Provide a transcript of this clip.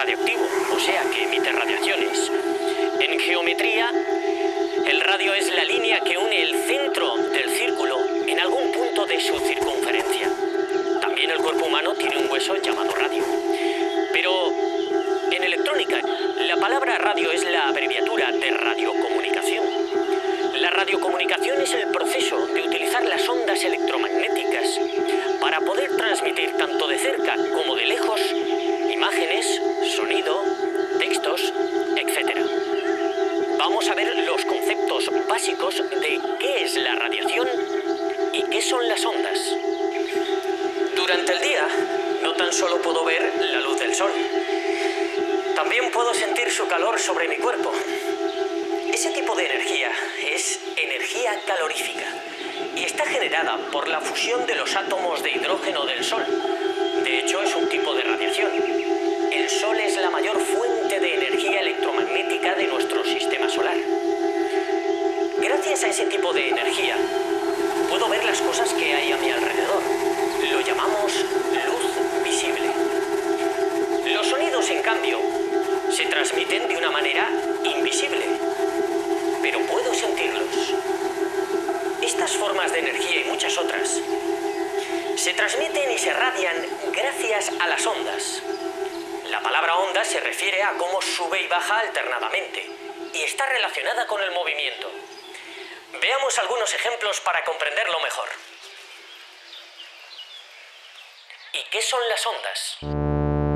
radioactivo, o sea que emite radiaciones. En geometría, el radio es la línea que une el centro del círculo en algún punto de su circunferencia. También el cuerpo humano tiene un hueso llamado radio. Pero en electrónica, la palabra radio es la abreviatura de radiocomunicación. La radiocomunicación es el proceso de utilizar las ondas electromagnéticas para poder transmitir tanto de cerca como de lejos imágenes, sonido, textos, etc. Vamos a ver los conceptos básicos de qué es la radiación y qué son las ondas. Durante el día, no tan solo puedo ver la luz del sol, también puedo sentir su calor sobre mi cuerpo. Ese tipo de energía es energía calorífica y está generada por la fusión de los átomos de hidrógeno del Sol. De hecho, es un tipo de radiación. El Sol es la mayor fuente de energía electromagnética de nuestro sistema solar. Gracias a ese tipo de energía, puedo ver las cosas que hay a mi alrededor. Lo llamamos luz visible. Los sonidos, en cambio, se transmiten de una manera invisible, pero puedo sentirlos. Estas formas de energía y muchas otras se transmiten y se radian gracias a las ondas. La palabra onda se refiere a cómo sube y baja alternadamente y está relacionada con el movimiento. Veamos algunos ejemplos para comprenderlo mejor. ¿Y qué son las ondas?